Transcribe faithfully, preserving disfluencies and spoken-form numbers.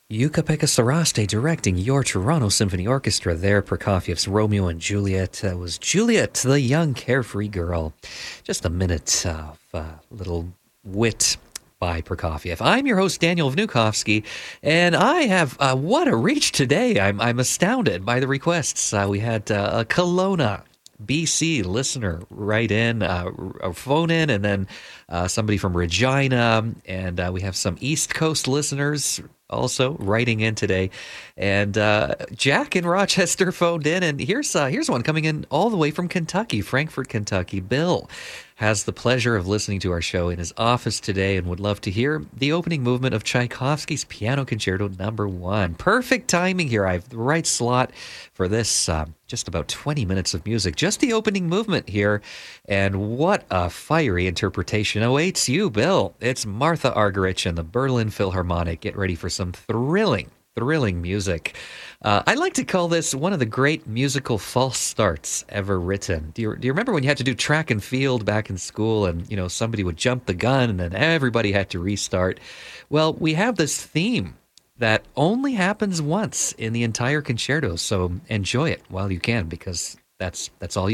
Yuka-Pekka Saraste directing your Toronto Symphony Orchestra there. Prokofiev's Romeo and Juliet uh, was Juliet, the young carefree girl. Just a minute of uh, little wit by Prokofiev. I'm your host, Daniel Vnukovsky, and I have, uh, what a reach today. I'm, I'm astounded by the requests. Uh, we had uh, a Kelowna, B C listener write in, uh, a phone in, and then uh, somebody from Regina, and uh, we have some East Coast listeners also writing in today, and uh, Jack in Rochester phoned in, and here's uh, here's one coming in all the way from Kentucky, Frankfort, Kentucky. Bill has the pleasure of listening to our show in his office today and would love to hear the opening movement of Tchaikovsky's Piano Concerto Number One. Perfect timing here. I have the right slot for this. Uh, just about twenty minutes of music, just the opening movement here, and what a fiery interpretation awaits you, Bill. It's Martha Argerich and the Berlin Philharmonic. Get ready for some thrilling, thrilling music. Uh, I like to call this one of the great musical false starts ever written. Do you, do you remember when you had to do track and field back in school, and you know somebody would jump the gun and then everybody had to restart? Well, we have this theme that only happens once in the entire concerto, so enjoy it while you can, because that's that's all you